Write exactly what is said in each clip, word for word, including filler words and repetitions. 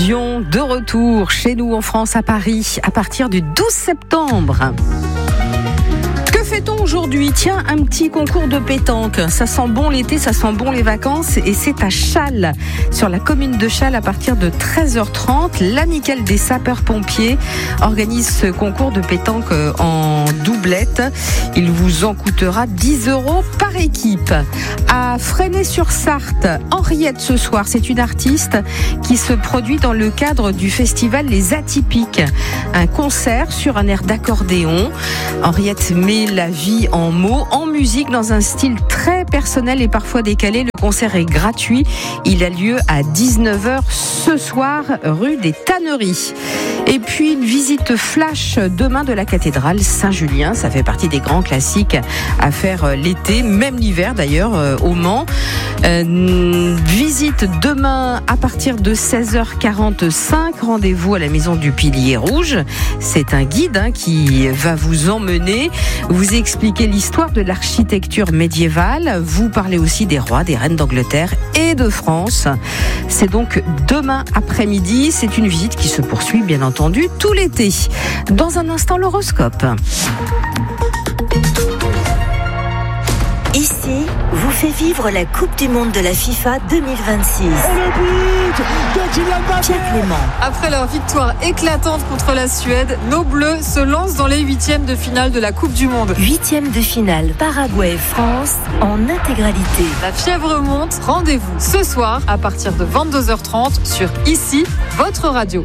Dion, de retour chez nous en France, à Paris, à partir du douze septembre. Que fait-on aujourd'hui ? Tiens, un petit concours de pétanque. Ça sent bon l'été, ça sent bon les vacances, et c'est à Chasles, sur la commune de Chasles, à partir de treize heures trente. L'amicale des sapeurs-pompiers organise ce concours de pétanque en doublette. Il vous en coûtera dix euros par équipe. À Fresnay-sur-Sarthe, Henriette ce soir, c'est une artiste qui se produit dans le cadre du festival Les Atypiques. Un concert sur un air d'accordéon. Henriette met la vie en mots, en musique, dans un style très personnel et parfois décalé. Le concert est gratuit. Il a lieu à dix-neuf heures ce soir, rue des Tanneries. Et puis une visite flash demain de la cathédrale Saint-Julien. Ça fait partie des grands classiques à faire l'été, même l'hiver d'ailleurs, au Mans. Euh, visite demain à partir de seize heures quarante-cinq. Rendez-vous à la maison du Pilier Rouge. C'est un guide hein, qui va vous emmener, vous expliquer l'histoire de l'architecture médiévale. Vous parlez aussi des rois, des reines d'Angleterre et de France. C'est donc demain après-midi. C'est une visite qui se poursuit bien entendu tout l'été. Dans un instant, l'horoscope. Ici, vous fait vivre la Coupe du Monde de la FIFA deux mille vingt-six. Et le but de Kylian Mbappé. Pierre Clément. Après leur victoire éclatante contre la Suède, nos Bleus se lancent dans les huitièmes de finale de la Coupe du Monde. Huitième de finale, Paraguay-France en intégralité. La fièvre monte, rendez-vous ce soir à partir de vingt-deux heures trente sur Ici, votre radio.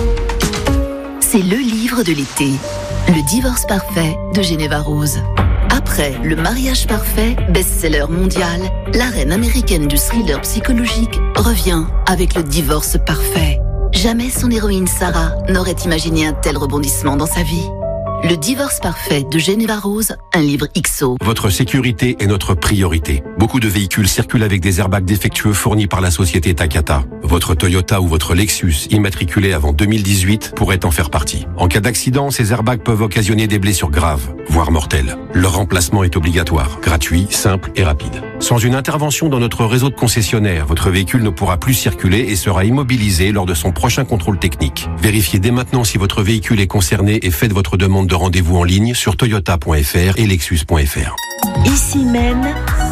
C'est le livre de l'été, Le divorce parfait de Geneva Rose. Après Le mariage parfait, best-seller mondial, la reine américaine du thriller psychologique revient avec Le divorce parfait. Jamais son héroïne Sarah n'aurait imaginé un tel rebondissement dans sa vie. Le divorce parfait de Geneva Rose, un livre X O. Votre sécurité est notre priorité. Beaucoup de véhicules circulent avec des airbags défectueux fournis par la société Takata. Votre Toyota ou votre Lexus, immatriculé avant deux mille dix-huit, pourrait en faire partie. En cas d'accident, ces airbags peuvent occasionner des blessures graves, voire mortelles. Leur remplacement est obligatoire, gratuit, simple et rapide. Sans une intervention dans notre réseau de concessionnaires, votre véhicule ne pourra plus circuler et sera immobilisé lors de son prochain contrôle technique. Vérifiez dès maintenant si votre véhicule est concerné et faites votre demande de rendez-vous en ligne sur toyota point f r et lexus point f r. Ici même,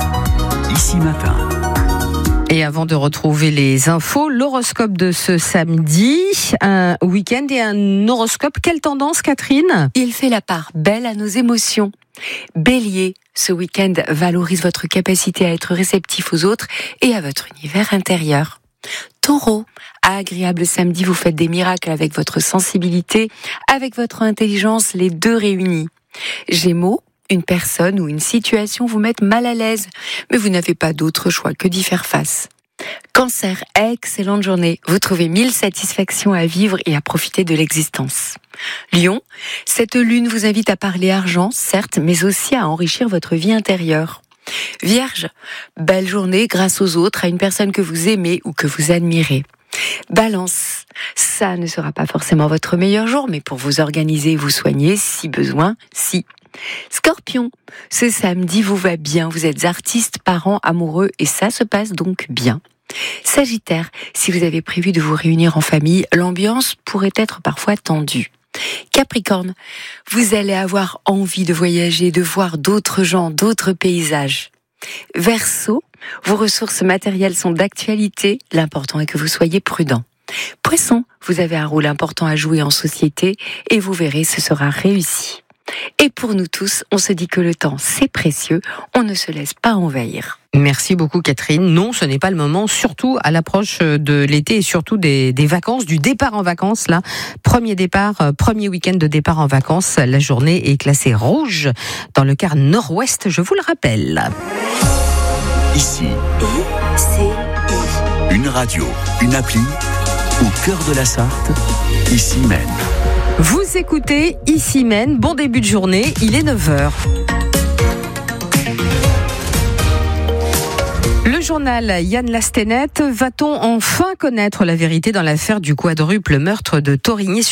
Ici matin. Et avant de retrouver les infos, l'horoscope de ce samedi, un week-end et un horoscope. Quelle tendance, Catherine ? Il fait la part belle à nos émotions. Bélier, ce week-end valorise votre capacité à être réceptif aux autres et à votre univers intérieur. Taureau, agréable samedi, vous faites des miracles avec votre sensibilité, avec votre intelligence, les deux réunis. Gémeaux, une personne ou une situation vous met mal à l'aise, mais vous n'avez pas d'autre choix que d'y faire face. Cancer, excellente journée, vous trouvez mille satisfactions à vivre et à profiter de l'existence. Lion, cette lune vous invite à parler argent, certes, mais aussi à enrichir votre vie intérieure. Vierge, belle journée grâce aux autres, à une personne que vous aimez ou que vous admirez. Balance, ça ne sera pas forcément votre meilleur jour, mais pour vous organiser et vous soigner, si besoin, si. Scorpion, ce samedi vous va bien, vous êtes artiste, parent, amoureux et ça se passe donc bien. Sagittaire, si vous avez prévu de vous réunir en famille, l'ambiance pourrait être parfois tendue. Capricorne, vous allez avoir envie de voyager, de voir d'autres gens, d'autres paysages. Verseau, vos ressources matérielles sont d'actualité, l'important est que vous soyez prudent. Poisson, vous avez un rôle important à jouer en société et vous verrez, ce sera réussi. Et pour nous tous, on se dit que le temps, c'est précieux, on ne se laisse pas envahir. Merci beaucoup Catherine. Non, ce n'est pas le moment, surtout à l'approche de l'été et surtout des, des vacances, du départ en vacances. Là, premier départ, premier week-end de départ en vacances. La journée est classée rouge dans le quart nord-ouest, je vous le rappelle. Ici, I C I. une radio, une appli, au cœur de la Sarthe, Ici même. Vous écoutez Ici Maine, bon début de journée, il est neuf heures. Le journal, Yann Lastenet, va-t-on enfin connaître la vérité dans l'affaire du quadruple meurtre de Torigny-sur-Dué ?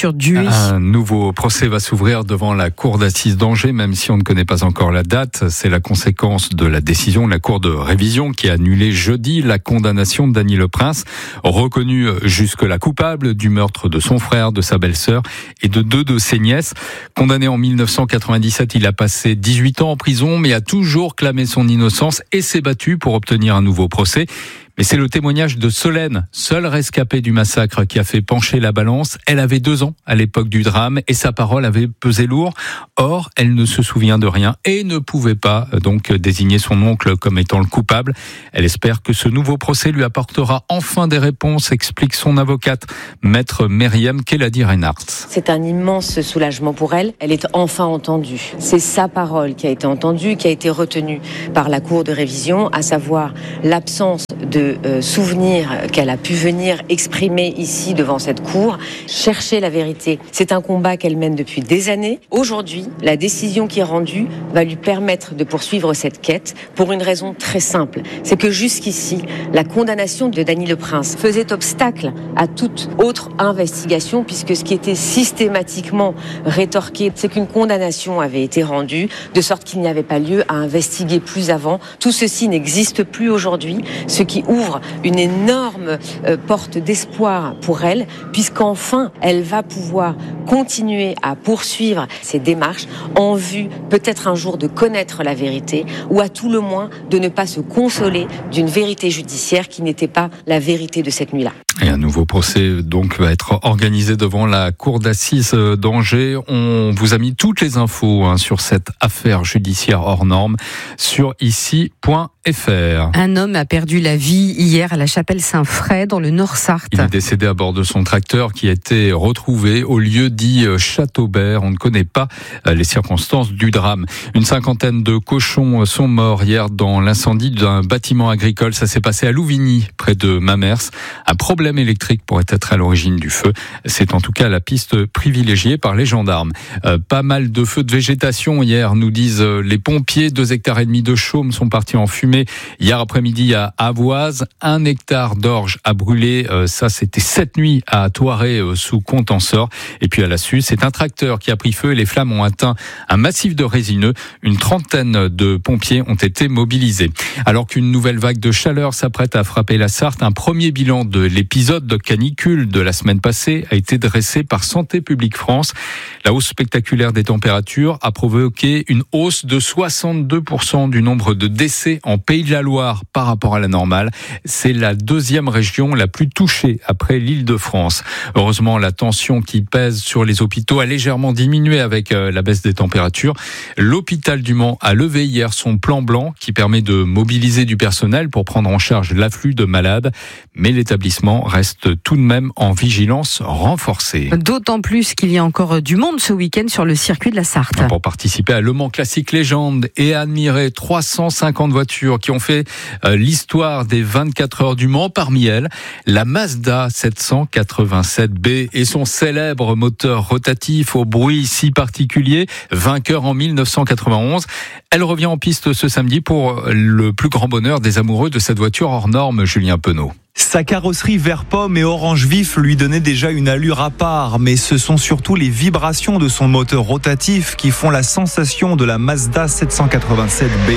Un nouveau procès va s'ouvrir devant la cour d'assises d'Angers, même si on ne connaît pas encore la date. C'est la conséquence de la décision de la cour de révision qui a annulé jeudi la condamnation de Dany Leprince, reconnu jusque-là coupable du meurtre de son frère, de sa belle-sœur et de deux de ses nièces. Condamné en mille neuf cent quatre-vingt-dix-sept, il a passé dix-huit ans en prison, mais a toujours clamé son innocence et s'est battu pour obtenir un nouveau procès. Mais c'est le témoignage de Solène, seule rescapée du massacre, qui a fait pencher la balance. Elle avait deux ans à l'époque du drame et sa parole avait pesé lourd. Or, elle ne se souvient de rien et ne pouvait pas donc désigner son oncle comme étant le coupable. Elle espère que ce nouveau procès lui apportera enfin des réponses, explique son avocate, maître Myriam Keladi-Reinhardt. C'est un immense soulagement pour elle. Elle est enfin entendue. C'est sa parole qui a été entendue, qui a été retenue par la cour de révision, à savoir l'absence de Euh, souvenirs qu'elle a pu venir exprimer ici devant cette cour, chercher la vérité. C'est un combat qu'elle mène depuis des années. Aujourd'hui, la décision qui est rendue va lui permettre de poursuivre cette quête pour une raison très simple. C'est que jusqu'ici, la condamnation de Dany Leprince faisait obstacle à toute autre investigation, puisque ce qui était systématiquement rétorqué, c'est qu'une condamnation avait été rendue, de sorte qu'il n'y avait pas lieu à investiguer plus avant. Tout ceci n'existe plus aujourd'hui, ce qui ouvre une énorme euh, porte d'espoir pour elle, puisqu'enfin, elle va pouvoir continuer à poursuivre ses démarches en vue, peut-être un jour, de connaître la vérité, ou à tout le moins, de ne pas se consoler d'une vérité judiciaire qui n'était pas la vérité de cette nuit-là. Et un nouveau procès donc va être organisé devant la cour d'assises d'Angers. On vous a mis toutes les infos hein, sur cette affaire judiciaire hors norme sur ici point f r. Un homme a perdu la vie hier à la chapelle Saint-Fray dans le Nord-Sarthe. Il est décédé à bord de son tracteur qui a été retrouvé au lieu dit Châteaubert. On ne connaît pas les circonstances du drame. Une cinquantaine de cochons sont morts hier dans l'incendie d'un bâtiment agricole. Ça s'est passé à Louvigny, près de Mamers. Un problème électrique pourrait être à l'origine du feu. C'est en tout cas la piste privilégiée par les gendarmes. Euh, pas mal de feux de végétation hier, nous disent les pompiers. Deux hectares et demi de chaume sont partis en fumée hier après-midi à Avoise. Un hectare d'orge a brûlé. Euh, ça, c'était cette nuit à Thoiret euh, sous Contensor. Et puis à la Suisse, c'est un tracteur qui a pris feu et les flammes ont atteint un massif de résineux. Une trentaine de pompiers ont été mobilisés. Alors qu'une nouvelle vague de chaleur s'apprête à frapper la Sarthe, un premier bilan de l'épisode de canicule de la semaine passée a été dressé par Santé publique France. La hausse spectaculaire des températures a provoqué une hausse de soixante-deux pour cent du nombre de décès en Pays de la Loire par rapport à la normale. C'est la deuxième région la plus touchée après l'Île-de-France. Heureusement, la tension qui pèse sur les hôpitaux a légèrement diminué avec la baisse des températures. L'hôpital du Mans a levé hier son plan blanc qui permet de mobiliser du personnel pour prendre en charge l'afflux de malades. Mais l'établissement reste tout de même en vigilance renforcée. D'autant plus qu'il y a encore du monde ce week-end sur le circuit de la Sarthe. Pour participer à Le Mans Classique Légende et admirer trois cent cinquante voitures qui ont fait euh, l'histoire des vingt-quatre heures du Mans, parmi elles, la Mazda sept cent quatre-vingt-sept B et son célèbre moteur rotatif au bruit si particulier, vainqueur en mille neuf cent quatre-vingt-onze. Elle revient en piste ce samedi pour le plus grand bonheur des amoureux de cette voiture hors norme, Julien Penaud. Sa carrosserie vert pomme et orange vif lui donnait déjà une allure à part, mais ce sont surtout les vibrations de son moteur rotatif qui font la sensation de la Mazda sept cent quatre-vingt-sept B.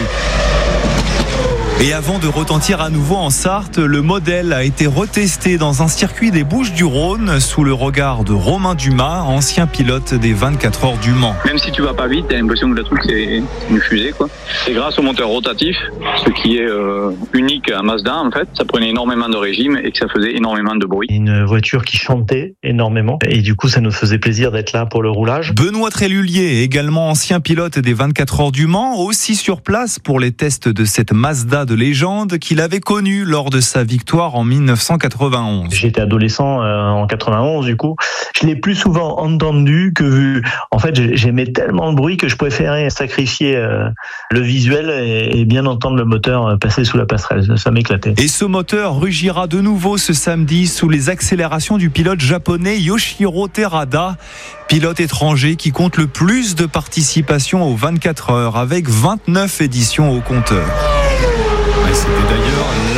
Et avant de retentir à nouveau en Sarthe, le modèle a été retesté dans un circuit des Bouches-du-Rhône sous le regard de Romain Dumas, ancien pilote des vingt-quatre heures du Mans. Même si tu vas pas vite, t'as l'impression que le truc c'est une fusée, quoi. C'est grâce au moteur rotatif, ce qui est euh, unique à Mazda en fait. Ça prenait énormément de régime et que ça faisait énormément de bruit. Une voiture qui chantait énormément et du coup ça nous faisait plaisir d'être là pour le roulage. Benoît Trélulier, également ancien pilote des vingt-quatre heures du Mans, aussi sur place pour les tests de cette Mazda de légende qu'il avait connue lors de sa victoire en mille neuf cent quatre-vingt-onze. J'étais adolescent euh, en quatre-vingt-onze du coup. Je l'ai plus souvent entendu que vu. En fait, j'aimais tellement le bruit que je préférais sacrifier euh, le visuel et, et bien entendre le moteur passer sous la passerelle. Ça, ça m'éclatait. Et ce moteur rugira de nouveau ce samedi sous les accélérations du pilote japonais Yoshiro Terada, pilote étranger qui compte le plus de participation aux vingt-quatre heures avec vingt-neuf éditions au compteur. C'était d'ailleurs la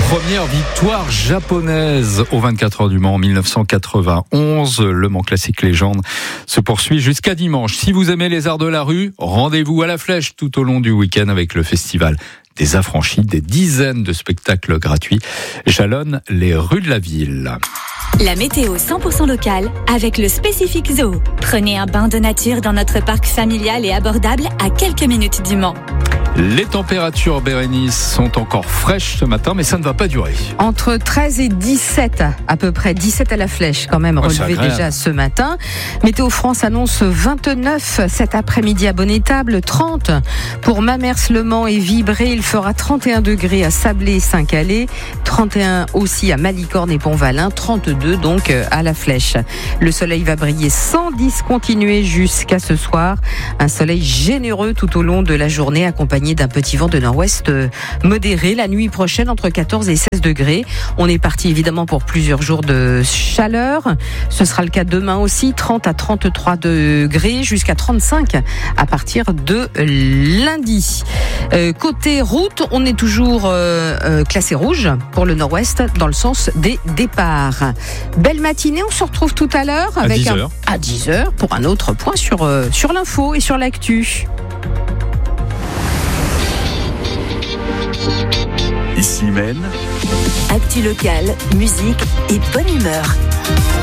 Première victoire japonaise aux vingt-quatre heures du Mans en dix-neuf cent quatre-vingt-onze. Le Mans Classique Légende se poursuit jusqu'à dimanche. Si vous aimez les arts de la rue, rendez-vous à la Flèche tout au long du week-end avec le festival des affranchis. Des dizaines de spectacles gratuits jalonnent les rues de la ville. La météo cent pour cent locale avec le Spécifique Zoo. Prenez un bain de nature dans notre parc familial et abordable à quelques minutes du Mans. Les températures, Bérénice, sont encore fraîches ce matin, mais ça ne va pas durer. Entre treize et dix-sept, à peu près. dix-sept à la Flèche, quand même, Oh, relevé déjà ce matin. Météo France annonce vingt-neuf cet après-midi à Bonnétable, trente pour Mamers-le Mans et Vibré. Il fera trente et un degrés à Sablé-Saint-Calais, trente et un aussi à Malicorne et Pont-Valin, trente-deux donc à la Flèche. Le soleil va briller sans discontinuer jusqu'à ce soir. Un soleil généreux tout au long de la journée, accompagné d'un petit vent de nord-ouest modéré. La nuit prochaine, entre quatorze et seize degrés. On est parti évidemment pour plusieurs jours de chaleur. Ce sera le cas demain aussi, trente à trente-trois degrés, jusqu'à trente-cinq à partir de lundi. Euh, côté route, on est toujours euh, euh, classé rouge pour le nord-ouest dans le sens des départs. Belle matinée, on se retrouve tout à l'heure avec dix un, heures. à dix heures pour un autre point sur, euh, sur l'info et sur l'actu. Ici même, Actu locale, musique et bonne humeur.